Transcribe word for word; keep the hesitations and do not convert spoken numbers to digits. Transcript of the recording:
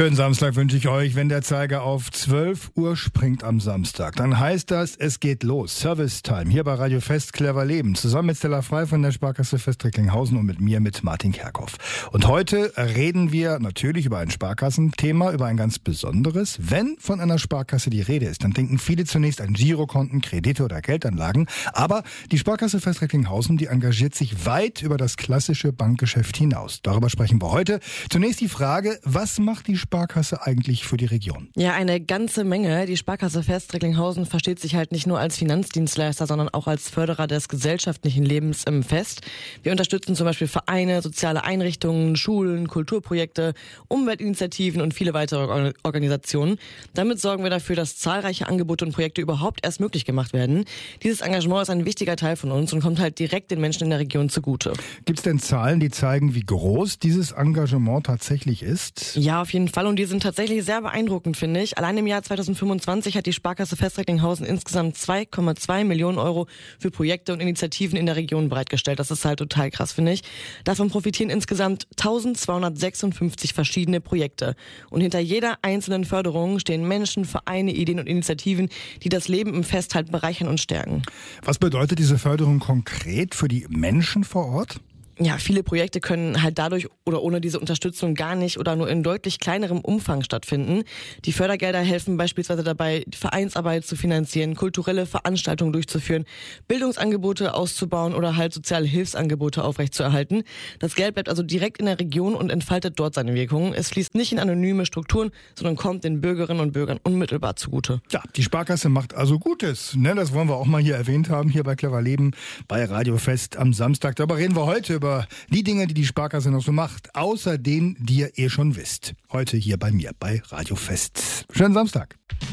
Schönen Samstag wünsche ich euch. Wenn der Zeiger auf zwölf Uhr springt am Samstag, dann heißt das, es geht los. Service Time hier bei Radio Fest Clever Leben. Zusammen mit Stella Frei von der Sparkasse Fest Recklinghausen und mit mir, mit Martin Kerkhoff. Und heute reden wir natürlich über ein Sparkassenthema, über ein ganz besonderes. Wenn von einer Sparkasse die Rede ist, dann denken viele zunächst an Girokonten, Kredite oder Geldanlagen. Aber die Sparkasse Fest Recklinghausen, die engagiert sich weit über das klassische Bankgeschäft hinaus. Darüber sprechen wir heute. Zunächst die Frage, was macht die Sparkasse eigentlich für die Region? Ja, eine ganze Menge. Die Sparkasse Fest Recklinghausen versteht sich halt nicht nur als Finanzdienstleister, sondern auch als Förderer des gesellschaftlichen Lebens im Fest. Wir unterstützen zum Beispiel Vereine, soziale Einrichtungen, Schulen, Kulturprojekte, Umweltinitiativen und viele weitere Organisationen. Damit sorgen wir dafür, dass zahlreiche Angebote und Projekte überhaupt erst möglich gemacht werden. Dieses Engagement ist ein wichtiger Teil von uns und kommt halt direkt den Menschen in der Region zugute. Gibt es denn Zahlen, die zeigen, wie groß dieses Engagement tatsächlich ist? Ja, auf jeden Fall. Und die sind tatsächlich sehr beeindruckend, finde ich. Allein im Jahr zweitausendfünfundzwanzig hat die Sparkasse Fest Recklinghausen insgesamt zwei Komma zwei Millionen Euro für Projekte und Initiativen in der Region bereitgestellt. Das ist halt total krass, finde ich. Davon profitieren insgesamt eintausendzweihundertsechsundfünfzig verschiedene Projekte. Und hinter jeder einzelnen Förderung stehen Menschen, Vereine, Ideen und Initiativen, die das Leben im Fest halt bereichern und stärken. Was bedeutet diese Förderung konkret für die Menschen vor Ort? Ja, viele Projekte können halt dadurch oder ohne diese Unterstützung gar nicht oder nur in deutlich kleinerem Umfang stattfinden. Die Fördergelder helfen beispielsweise dabei, Vereinsarbeit zu finanzieren, kulturelle Veranstaltungen durchzuführen, Bildungsangebote auszubauen oder halt soziale Hilfsangebote aufrechtzuerhalten. Das Geld bleibt also direkt in der Region und entfaltet dort seine Wirkung. Es fließt nicht in anonyme Strukturen, sondern kommt den Bürgerinnen und Bürgern unmittelbar zugute. Ja, die Sparkasse macht also Gutes. Ne, das wollen wir auch mal hier erwähnt haben, hier bei Clever Leben, bei Radio Fest am Samstag. Darüber reden wir heute über die Dinge, die die Sparkasse noch so macht, außer denen, die ihr eh schon wisst. Heute hier bei mir bei Radio Fest. Schönen Samstag.